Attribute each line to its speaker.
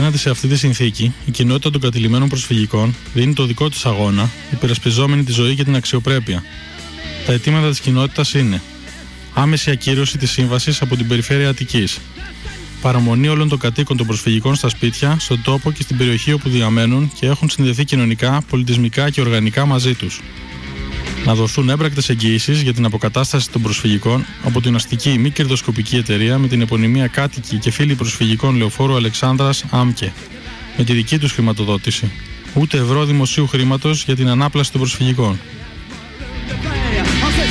Speaker 1: Απέναντι σε αυτή τη συνθήκη, η κοινότητα των κατηλημμένων προσφυγικών δίνει το δικό της αγώνα, υπερασπιζόμενη τη ζωή και την αξιοπρέπεια. Τα αιτήματα της κοινότητας είναι: άμεση ακύρωση της σύμβασης από την περιφέρεια Αττικής, παραμονή όλων των κατοίκων των προσφυγικών στα σπίτια, στον τόπο και στην περιοχή όπου διαμένουν και έχουν συνδεθεί κοινωνικά, πολιτισμικά και οργανικά μαζί τους. Να δοθούν έμπρακτες εγγυήσεις για την αποκατάσταση των προσφυγικών από την αστική μη κερδοσκοπική εταιρεία με την επωνυμία κάτοικοι και φίλοι προσφυγικών Λεωφόρου Αλεξάνδρας ΑΜΚΕ, με τη δική τους χρηματοδότηση. Ούτε ευρώ δημοσίου χρήματος για την ανάπλαση των προσφυγικών.